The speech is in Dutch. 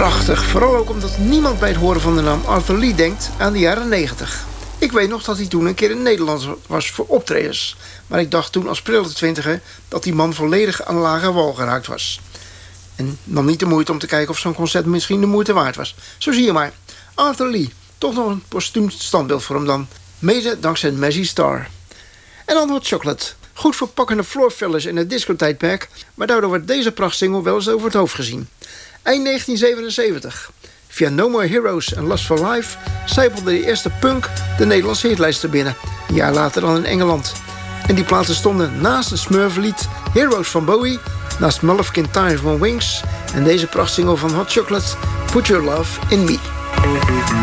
Prachtig, vooral ook omdat niemand bij het horen van de naam Arthur Lee denkt aan de jaren 90. Ik weet nog dat hij toen een keer in Nederland was voor optredens. Maar ik dacht toen als prille twintiger dat die man volledig aan lage wal geraakt was. En nam niet de moeite om te kijken of zo'n concert misschien de moeite waard was. Zo zie je maar. Arthur Lee, toch nog een postuum standbeeld voor hem dan. Mede dankzij Mazzy Star. En dan Hot Chocolate. Goed voor pakkende floorfillers in het discotijdperk, maar daardoor werd deze prachtsingle wel eens over het hoofd gezien. Eind 1977. Via No More Heroes en Lust for Life zijpelde de eerste punk de Nederlandse hitlijsten binnen. Een jaar later dan in Engeland. En die platen stonden naast het Smurflied Heroes van Bowie, naast Motherfucking Times One Wings en deze prachtsingle van Hot Chocolate, Put Your Love in Me.